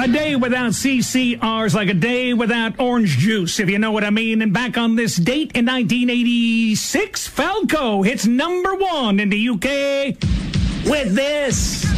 A day without CCR is like a day without orange juice, if you know what I mean. And back on this date in 1986, Falco hits #1 in the UK with this.